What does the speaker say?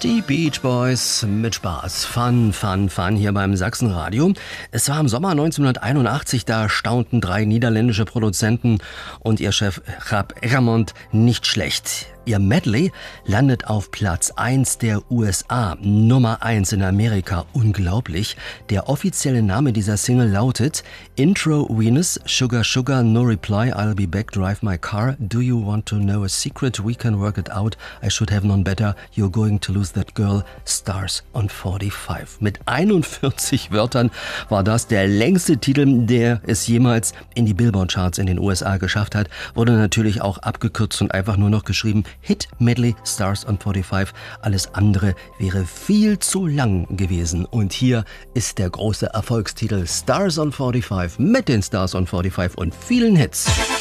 Die Beach Boys mit Spaß. Fun hier beim Sachsenradio. Es war im Sommer 1981, da staunten 3 niederländische Produzenten und ihr Chef Jaap Eggermont nicht schlecht. Ihr Medley landet auf Platz 1 der USA, Nummer 1 in Amerika. Unglaublich. Der offizielle Name dieser Single lautet Intro Venus, Sugar Sugar, No Reply, I'll Be Back, Drive My Car, Do You Want to Know a Secret, We Can Work It Out, I Should Have Known Better, You're Going to Lose That Girl, Stars on 45. Mit 41 Wörtern war das der längste Titel, der es jemals in die Billboard-Charts in den USA geschafft hat. Wurde natürlich auch abgekürzt und einfach nur noch geschrieben Hit Medley Stars on 45. Alles andere wäre viel zu lang gewesen. Und hier ist der große Erfolgstitel Stars on 45 mit den Stars on 45 und vielen Hits.